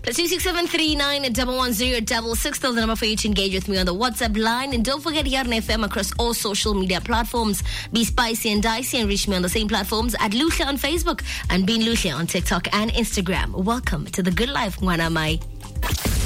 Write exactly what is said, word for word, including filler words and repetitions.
Plus two six seven three nine one one zero double six. Still the number for you to engage with me on the WhatsApp line. And don't forget Yarn F M across all social media platforms. Be spicy and dicey and reach me on the same platforms at Lucia on Facebook and Bean Lucia on TikTok and Instagram. Welcome to The Good Life, Mwana Mai.